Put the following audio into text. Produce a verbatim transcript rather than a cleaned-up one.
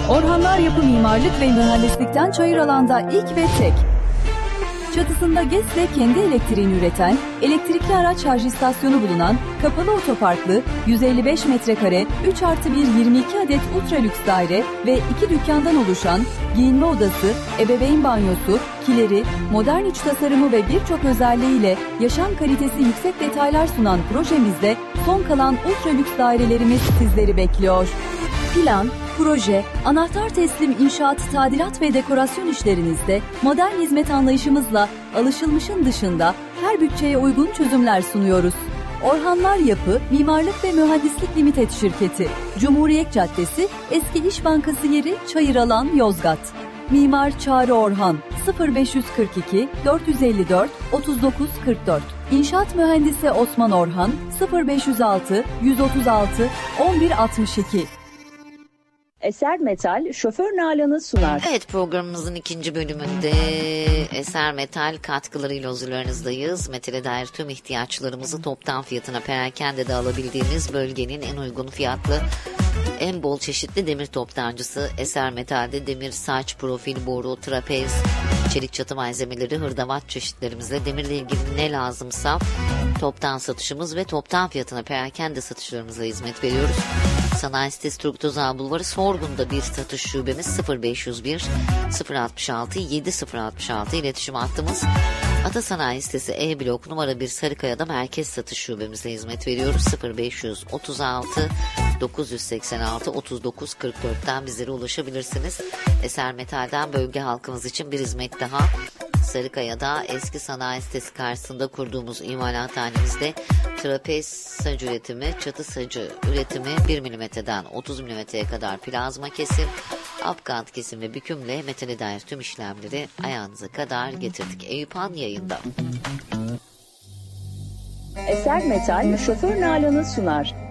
Orhanlar Yapı Mimarlık ve Mühendislik'ten Çayıralan'da ilk ve tek. Çatısında G E S'le kendi elektriğini üreten, elektrikli araç şarj istasyonu bulunan, kapalı otoparklı, yüz elli beş metrekare, üç artı bir yirmi iki adet ultra lüks daire ve iki dükkandan oluşan, giyinme odası, ebeveyn banyosu, kileri, modern iç tasarımı ve birçok özelliğiyle yaşam kalitesi yüksek detaylar sunan projemizde son kalan ultra lüks dairelerimiz sizleri bekliyor. Plan, proje, anahtar teslim inşaat, tadilat ve dekorasyon işlerinizde modern hizmet anlayışımızla alışılmışın dışında her bütçeye uygun çözümler sunuyoruz. Orhanlar Yapı, Mimarlık ve Mühendislik Limited Şirketi, Cumhuriyet Caddesi, Eski İş Bankası yeri Çayıralan, Yozgat. Mimar Çağrı Orhan, sıfır beş kırk iki dört yüz elli dört otuz dokuz kırk dört. İnşaat Mühendisi Osman Orhan, sıfır beş yüz altı yüz otuz altı on bir altmış iki. Eser Metal şoför Nalan'ı sunar. Evet, programımızın ikinci bölümünde Eser Metal katkılarıyla huzurlarınızdayız. Metale dair tüm ihtiyaçlarımızı toptan fiyatına perakendede alabildiğimiz bölgenin en uygun fiyatlı, en bol çeşitli demir toptancısı Eser Metal'de demir, saç, profil, boru, trapez, çelik çatı malzemeleri, hırdavat çeşitlerimizle demirle ilgili ne lazımsa toptan satışımız ve toptan fiyatına perakende satışlarımıza hizmet veriyoruz. Sanayi sitesi Turgut Özal Bulvarı Sorgun'da bir satış şubemiz, sıfır beş yüz bir sıfır altmış altı yedi sıfır altmış altı iletişim hattımız. Ata Sanayi sitesi E blok numara bir Sarıkaya'da merkez satış şubemizle hizmet veriyoruz. sıfır beş otuz altı dokuz yüz seksen altı otuz dokuz kırk dörtten bizlere ulaşabilirsiniz. Eser Metal'den bölge halkımız için bir hizmet daha. Sarıkaya'da eski sanayi sitesi karşısında kurduğumuz imalathanemizde trapez sac üretimi, çatı sacı üretimi bir milimetreden otuz milimetreye kadar plazma kesim, apkant kesim ve bükümle metale dair tüm işlemleri ayağınıza kadar getirdik. Eyüp Han yayında. Eser Metal şoför Nalan'ı sunar.